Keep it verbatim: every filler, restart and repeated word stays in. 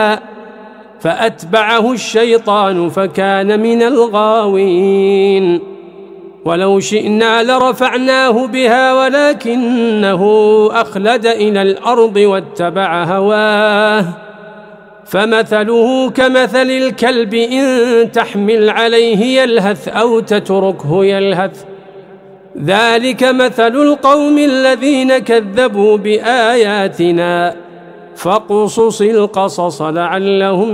فأتبعه الشيطان فكان من الغاوين ولو شئنا لرفعناه بها ولكنه أخلد إلى الأرض واتبع هواه فمثله كمثل الكلب إن تحمل عليه يلهث أو تتركه يلهث ذلك مثل القوم الذين كذبوا بآياتنا فاقصص القصص لعلهم